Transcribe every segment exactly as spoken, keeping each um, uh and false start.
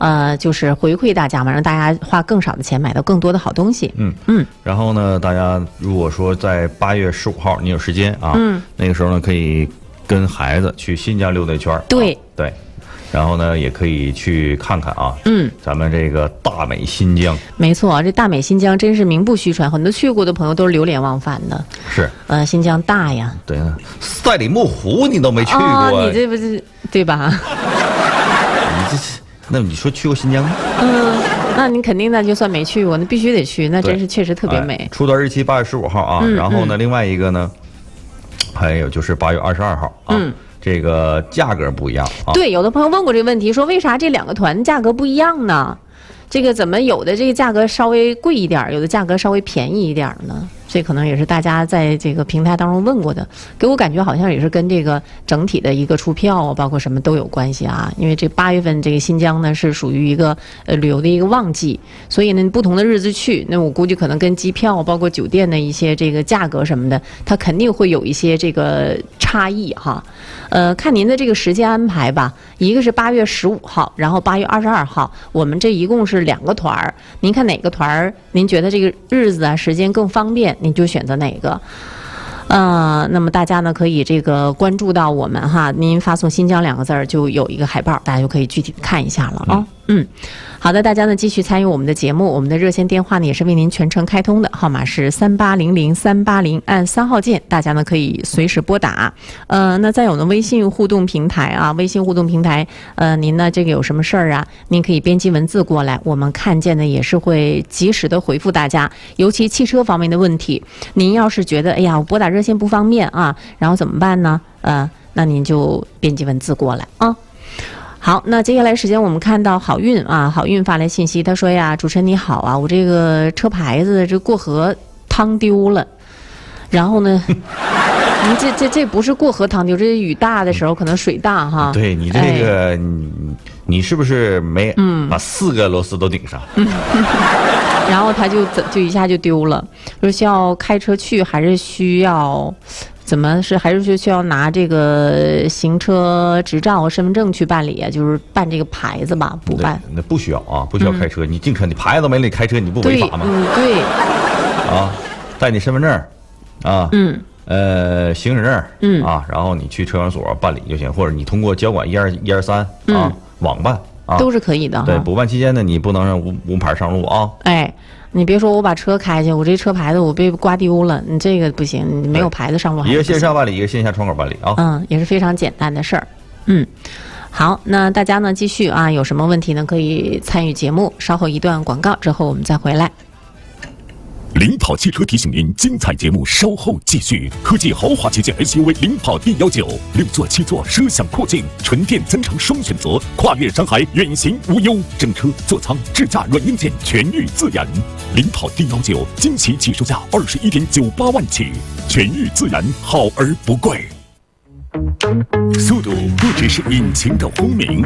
呃，就是回馈大家嘛，让大家花更少的钱买到更多的好东西。 嗯嗯。然后呢，大家如果说在八月十五号你有时间啊，嗯，那个时候呢可以跟孩子去新疆溜达一圈。 对、啊、 对。然后呢，也可以去看看啊，嗯，咱们这个大美新疆。 没错，这大美新疆真是名不虚传，很多去过的朋友都是流连忘返的。 是， 呃，新疆大呀。 对啊，赛里木湖你都没去过， 哦、你这不是对吧？ 你这是，那你说去过新疆吗？ 嗯，那你肯定那就算没去过，那必须得去，那真是确实特别美。 哎、出端日期八月十五号啊、嗯，然后呢、嗯，另外一个呢，还有就是八月二十二号啊。嗯，这个价格不一样啊。 对，有的朋友问过这个问题，说为啥这两个团价格不一样呢？这个怎么有的这个价格稍微贵一点，有的价格稍微便宜一点呢？这可能也是大家在这个平台当中问过的，给我感觉好像也是跟这个整体的一个出票包括什么都有关系啊。因为这八月份这个新疆呢是属于一个呃旅游的一个旺季，所以呢不同的日子去，那我估计可能跟机票包括酒店的一些这个价格什么的，它肯定会有一些这个差异哈。呃，看您的这个时间安排吧，一个是八月十五号，然后八月二十二号，我们这一共是两个团儿，您看哪个团儿您觉得这个日子啊时间更方便，你就选择哪个。呃，那么大家呢可以这个关注到我们哈，您发送新疆两个字儿就有一个海报，大家就可以具体的看一下了啊。嗯，好的，大家呢继续参与我们的节目，我们的热线电话呢也是为您全程开通的，号码是三八零零三八零，按三号键，大家呢可以随时拨打。呃，那再有呢微信互动平台啊，微信互动平台，呃，您呢这个有什么事儿啊，您可以编辑文字过来，我们看见呢也是会及时的回复大家，尤其汽车方面的问题，您要是觉得哎呀我拨打热线不方便啊，然后怎么办呢？呃，那您就编辑文字过来啊。好，那接下来时间我们看到好运啊，好运发来信息，他说呀，主持人你好啊，我这个车牌子这过河趟丢了，然后呢，您这这这不是过河趟丢，这雨大的时候可能水大哈。 对你这个，哎、你你是不是没把四个螺丝都顶上？ 嗯、然后他就就一下就丢了，说需要开车去还是需要？怎么是还是需要拿这个行车执照和身份证去办理啊？就是办这个牌子吧，补办。 那不需要啊，不需要开车，嗯、你进车你牌子没了，你开车你不违法吗？ 嗯，对。 啊，带你身份证，啊， 嗯， 呃，行驶证， 嗯啊，然后你去车管所办理就行，或者你通过交管一二一二三啊、嗯、网办啊， 都是可以的。 对，补办期间呢，你不能让无无牌上路啊。 哎。你别说我把车开去，我这车牌子我被刮丢了，你这个不行，你没有牌子上路还一个线上办理，一个线下窗口办理啊。 嗯，也是非常简单的事儿。嗯，好，那大家呢继续啊，有什么问题呢可以参与节目，稍后一段广告之后我们再回来。 领跑汽车提醒您，精彩节目稍后继续。科技豪华旗舰 S U V 领跑 D 一九，六座七座，奢享阔境，纯电增程双选择，跨越山海，远行无忧。整车座舱智驾软硬件全域自研。领跑 D 一九，惊喜起售价二十一点九八万起，全域自研，好而不贵。速度不只是引擎的轰鸣，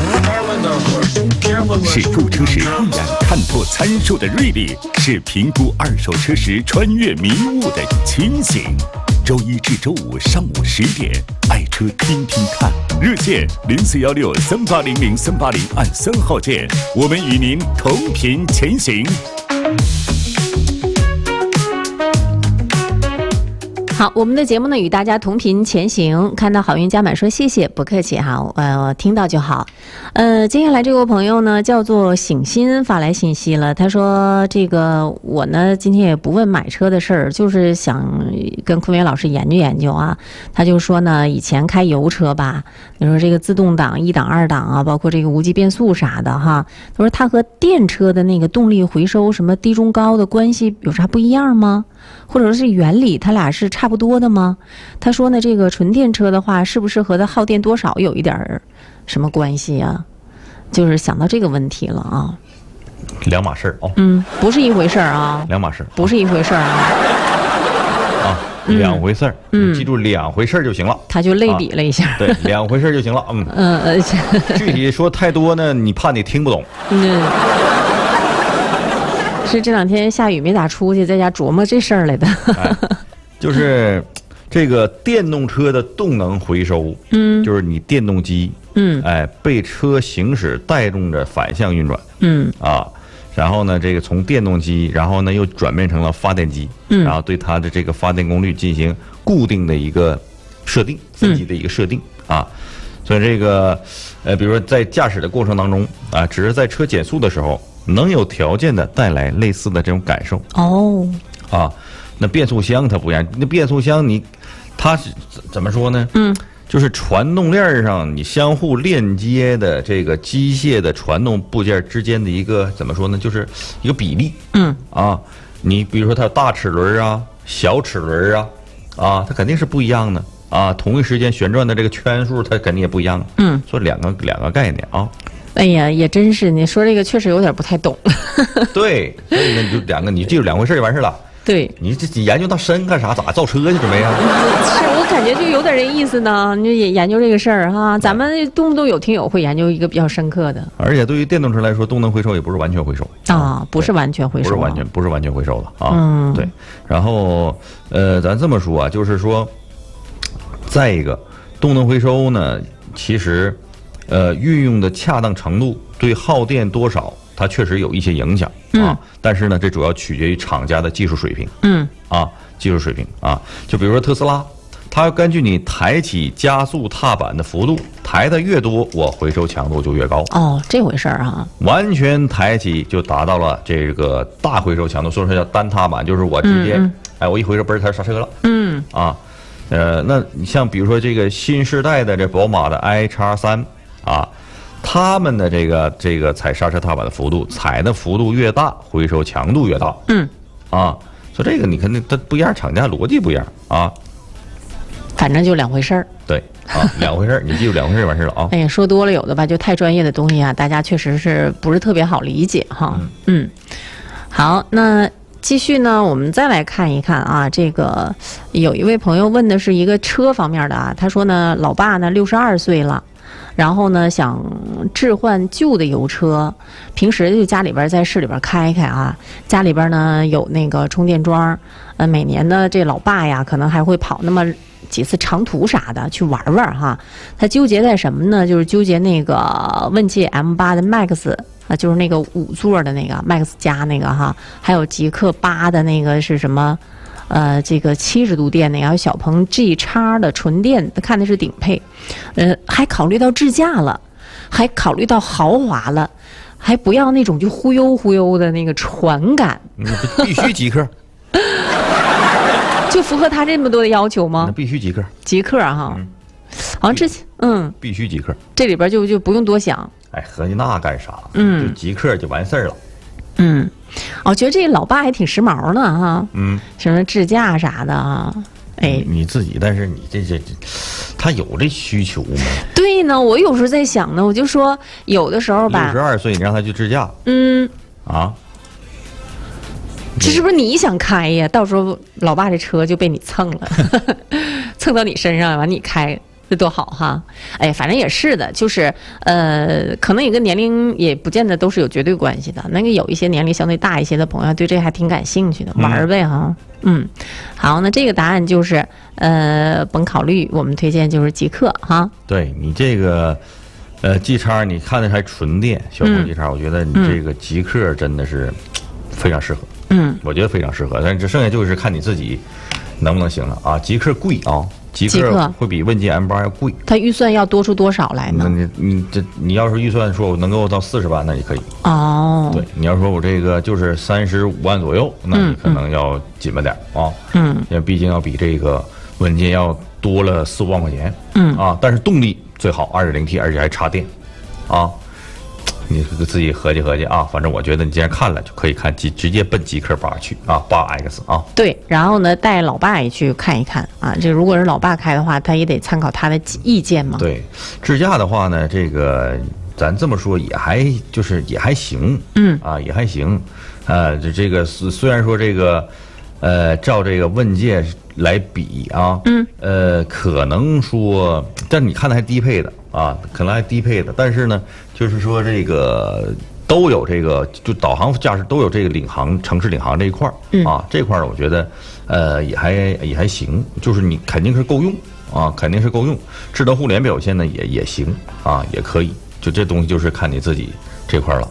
是购车时一眼看破参数的锐利，是评估二手车时穿越迷雾的清醒。周一至周五上午十点，爱车听听看，热线零四幺六三八零零三八零，按三号键，我们与您同频前行。 好，我们的节目呢与大家同频前行。看到好运加满说谢谢，不客气哈，呃，听到就好。呃，接下来这位朋友呢叫做醒心发来信息了，他说这个我呢今天也不问买车的事儿，就是想跟坤伟老师研究研究啊。他就说呢，以前开油车吧，你说这个自动挡、一档、二档啊，包括这个无级变速啥的哈，他说它和电车的那个动力回收什么低中高的关系有啥不一样吗？或者说是原理，它俩是差不多的吗？他说呢，这个纯电车的话，是不是和它耗电多少有一点什么关系啊？就是想到这个问题了啊。 两码事儿哦。 嗯，不是一回事儿啊。 两码事， 不是一回事儿啊。 啊，两回事儿。嗯，记住两回事儿就行了。 他就类比了一下。 啊、对，两回事儿就行了。嗯嗯呃，具体说太多呢，你怕你听不懂。嗯。 是这两天下雨没咋出去，在家琢磨这事儿来的。 哎、就是这个电动车的动能回收，嗯，就是你电动机嗯， 哎，被车行驶带动着反向运转， 嗯啊，然后呢，这个从电动机，然后呢又转变成了发电机， 嗯， 然后对它的这个发电功率进行固定的一个设定，分级的一个设定、嗯、啊，所以这个呃，比如说在驾驶的过程当中啊，只是在车减速的时候，能有条件的带来类似的这种感受。 哦， 啊，那变速箱它不一样，那变速箱你它是怎么说呢？ 嗯。 就是传动链上你相互链接的这个机械的传动部件之间的一个怎么说呢？就是一个比例。 嗯啊，你比如说它有大齿轮啊、小齿轮啊，啊，它肯定是不一样的啊。同一时间旋转的这个圈数，它肯定也不一样。 嗯， 所以两个两个概念啊。 哎呀，也真是，你说这个确实有点不太懂。 对，所以呢，你就两个，你记住两回事就完事了。 对， 你这你研究到深干啥？咋造车去准备啊？ 是我感觉就有点这意思呢。你也研究这个事儿哈，咱们动不动有听友会研究一个比较深刻的。 而且对于电动车来说，动能回收也不是完全回收啊，不是完全回收、啊， 不是完全不是完全回收的啊。 嗯， 对。然后呃，咱这么说啊，就是说，再一个，动能回收呢，其实呃运用的恰当程度对耗电多少，它确实有一些影响啊。嗯、但是呢，这主要取决于厂家的技术水平。 嗯。 啊，技术水平啊，就比如说特斯拉，它要根据你抬起加速踏板的幅度，抬得越多，我回收强度就越高。 哦，这回事儿啊。 完全抬起就达到了这个大回收强度，所以说叫单踏板，就是我直接，嗯嗯哎，我一回收嘣儿它就刹车了。 嗯。 啊，呃，那你像比如说这个新时代的这宝马的 i 叉三啊。他们的这个这个踩刹车踏板的幅度，踩的幅度越大，回收强度越大。 嗯， 啊，所以这个你肯定它不一样，厂家逻辑不一样啊。 反正就两回事儿。 对啊，两回事儿，你记住两回事儿完事儿了啊。 哎呀，说多了有的吧，就太专业的东西啊，大家确实是不是特别好理解哈。嗯，嗯好，那继续呢，我们再来看一看啊，这个有一位朋友问的是一个车方面的啊，他说呢，老爸呢六十二岁了。然后呢，想置换旧的油车，平时就家里边在市里边开开啊，家里边呢有那个充电桩，呃，每年呢这老爸呀可能还会跑那么几次长途啥的去玩玩哈。他纠结在什么呢？就是纠结那个问界 M 八的 Max 啊，就是那个五座的那个 Max 加那个哈，还有极氪八的那个是什么？呃，这个七十度电的，还有小鹏 G 叉的纯电，看的是顶配，呃，还考虑到智驾了，还考虑到豪华了，还不要那种就忽悠忽悠的那个传感， 嗯、必须极氪， 就符合他这么多的要求吗？ 那必须极氪， 极氪哈，嗯、好像之前嗯， 必须极氪， 这里边就就不用多想， 哎，合计那干啥？ 嗯， 就极氪就完事儿了， 嗯。我觉得这老爸还挺时髦呢哈， 嗯， 什么智驾啥的啊，哎， 你自己，但是你这这这，他有这需求吗？ 对呢，我有时候在想呢，我就说有的时候吧， 六十二岁你让他去智驾， 嗯， 啊， 这是不是你想开呀？到时候老爸这车就被你蹭了，蹭到你身上完你开。这多好哈！哎，反正也是的，就是呃，可能一个年龄也不见得都是有绝对关系的。那个有一些年龄相对大一些的朋友，对这还挺感兴趣的，玩儿呗哈。嗯，好，那这个答案就是呃，甭考虑，我们推荐就是极氪哈。 对你这个呃 G 叉，你看的还纯电，小鹏 G 叉，我觉得你这个极氪真的是非常适合。嗯，我觉得非常适合，但是只剩下就是看你自己能不能行了啊。极氪贵啊。极氪会比问界 M 八要贵， 它预算要多出多少来呢？ 那你你这你要是预算说我能够到四十万，那也可以。 哦， 对，你要说我这个就是三十五万左右，那你可能要紧巴点啊。嗯，因为毕竟要比这个问界要多了四五万块钱。嗯啊，但是动力最好 二点零 T， 而且还插电，啊。你自己合计合计啊，反正我觉得你既然看了，就可以看直直接奔极氪八去啊，八 X 啊。 对，然后呢，带老爸也去看一看啊。这如果是老爸开的话，他也得参考他的意见嘛。 对，智驾的话呢，这个咱这么说也还就是也还行， 嗯啊也还行，呃，这这个虽然说这个呃照这个问界来比啊，嗯，呃，可能说，但你看的还低配的啊，可能还低配的，但是呢。就是说，这个都有这个，就导航驾驶都有这个领航、城市领航这一块儿、嗯、啊，这块儿我觉得，呃，也还也还行，就是你肯定是够用啊，肯定是够用。智能互联表现呢也也行啊，也可以。就这东西就是看你自己这块了。